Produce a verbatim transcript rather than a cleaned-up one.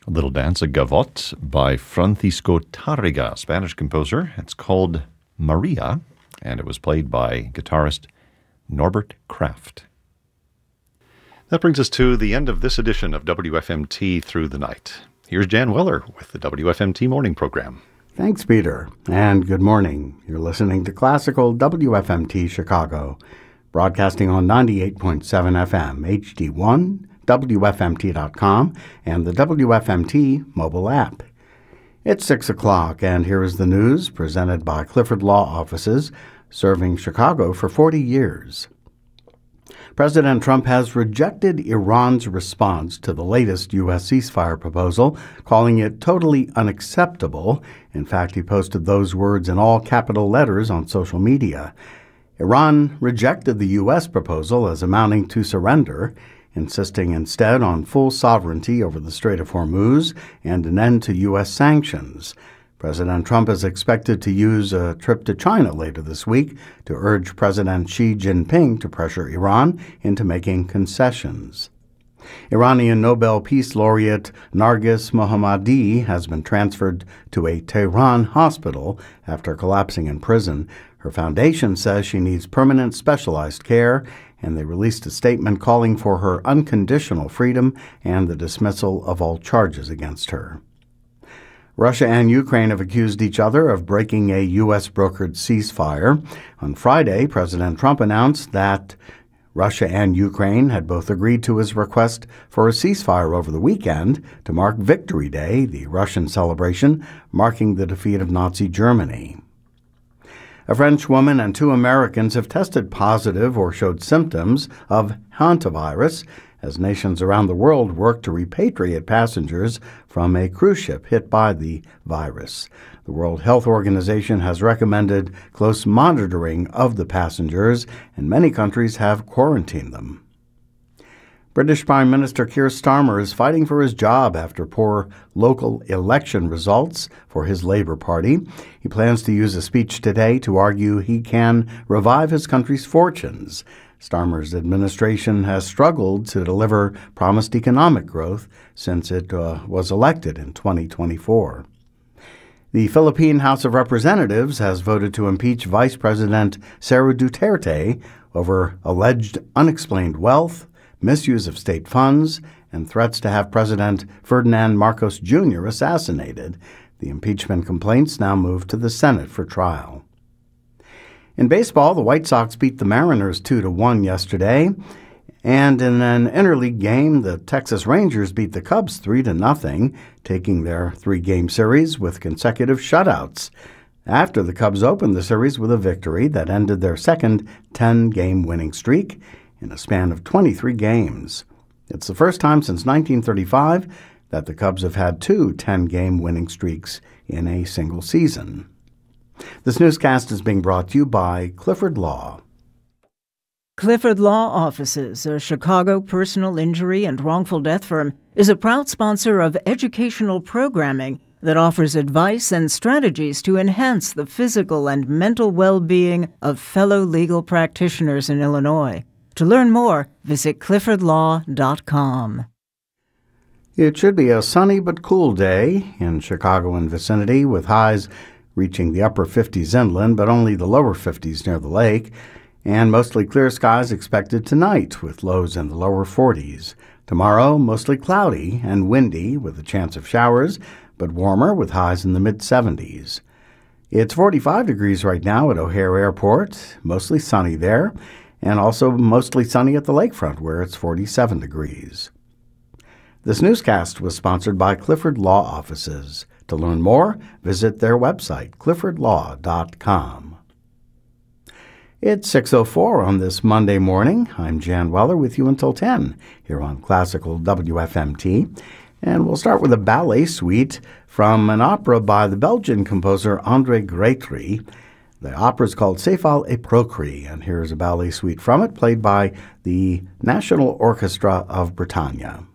A little dance, a gavotte by Francisco Tarrega, Spanish composer. It's called Maria, and it was played by guitarist Norbert Kraft. That brings us to the end of this edition of W F M T Through the Night. Here's Jan Weller with the W F M T Morning Program. Thanks, Peter, and good morning. You're listening to Classical W F M T Chicago, broadcasting on ninety-eight point seven F M, H D one, W F M T dot com, and the W F M T mobile app. It's six o'clock, and here is the news presented by Clifford Law Offices, serving Chicago for forty years. President Trump has rejected Iran's response to the latest U S ceasefire proposal, calling it totally unacceptable. In fact, he posted those words in all capital letters on social media. Iran rejected the U S proposal as amounting to surrender, insisting instead on full sovereignty over the Strait of Hormuz and an end to U S sanctions. President Trump is expected to use a trip to China later this week to urge President Xi Jinping to pressure Iran into making concessions. Iranian Nobel Peace Laureate Narges Mohammadi has been transferred to a Tehran hospital after collapsing in prison. Her foundation says she needs permanent specialized care, and they released a statement calling for her unconditional freedom and the dismissal of all charges against her. Russia and Ukraine have accused each other of breaking a U S-brokered ceasefire. On Friday, President Trump announced that Russia and Ukraine had both agreed to his request for a ceasefire over the weekend to mark Victory Day, the Russian celebration marking the defeat of Nazi Germany. A French woman and two Americans have tested positive or showed symptoms of hantavirus as nations around the world work to repatriate passengers from a cruise ship hit by the virus. The World Health Organization has recommended close monitoring of the passengers, and many countries have quarantined them. British Prime Minister Keir Starmer is fighting for his job after poor local election results for his Labour Party. He plans to use a speech today to argue he can revive his country's fortunes. Starmer's administration has struggled to deliver promised economic growth since it uh, was elected in twenty twenty-four. The Philippine House of Representatives has voted to impeach Vice President Sara Duterte over alleged unexplained wealth, misuse of state funds, and threats to have President Ferdinand Marcos Junior assassinated. The impeachment complaints now move to the Senate for trial. In baseball, the White Sox beat the Mariners two to one yesterday, and in an interleague game, the Texas Rangers beat the Cubs three to nothing, taking their three-game series with consecutive shutouts. After the Cubs opened the series with a victory that ended their second ten-game winning streak in a span of twenty-three games. It's the first time since nineteen thirty-five that the Cubs have had two ten-game winning streaks in a single season. This newscast is being brought to you by Clifford Law. Clifford Law Offices, a Chicago personal injury and wrongful death firm, is a proud sponsor of educational programming that offers advice and strategies to enhance the physical and mental well-being of fellow legal practitioners in Illinois. To learn more, visit clifford law dot com. It should be a sunny but cool day in Chicago and vicinity, with highs reaching the upper fifties inland, but only the lower fifties near the lake, and mostly clear skies expected tonight, with lows in the lower forties. Tomorrow, mostly cloudy and windy, with a chance of showers, but warmer with highs in the mid-seventies. It's forty-five degrees right now at O'Hare Airport, mostly sunny there, and also mostly sunny at the lakefront, where it's forty-seven degrees. This newscast was sponsored by Clifford Law Offices. To learn more, visit their website, clifford law dot com. It's six oh four on this Monday morning. I'm Jan Weller with you until ten here on Classical W F M T. And we'll start with a ballet suite from an opera by the Belgian composer André Grétry. The opera is called Céphale et Procris, and here's a ballet suite from it played by the National Orchestra of Bretagne.